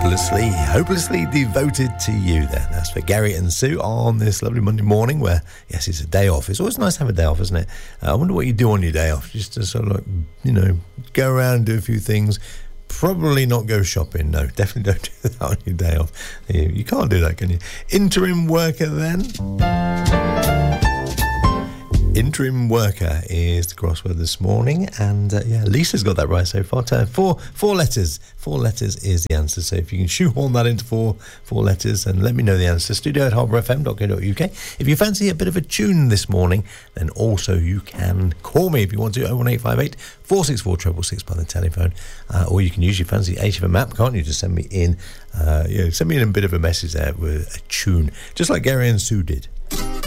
Hopelessly devoted to you then. That's for Gary and Sue on this lovely Monday morning where, yes, it's a day off. It's always nice to have a day off, isn't it? I wonder what you do on your day off. Just to sort of like, go around and do a few things. Probably not go shopping. No, definitely don't do that on your day off. You can't do that, can you? Interim worker then. Interim worker is the crossword this morning, and Lisa's got that right so far. Four letters. 4 letters is the answer. So if you can shoehorn that into four letters, and let me know the answer. studio@harbourfm.co.uk. If you fancy a bit of a tune this morning, then also you can call me if you want to. 01858 464 666 by the telephone, or you can use your fancy HFM app, can't you? Just send me in, send me in a bit of a message there with a tune, just like Gary and Sue did.